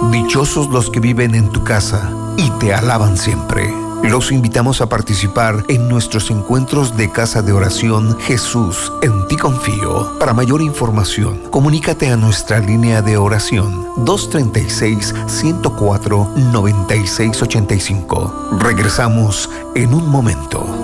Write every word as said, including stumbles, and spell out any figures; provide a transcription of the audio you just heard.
Dichosos los que viven en tu casa y te alaban siempre. Los invitamos a participar en nuestros encuentros de Casa de Oración Jesús, en ti confío. Para mayor información, comunícate a nuestra línea de oración dos treinta y seis, ciento cuatro, noventa y seis ochenta y cinco. Regresamos en un momento.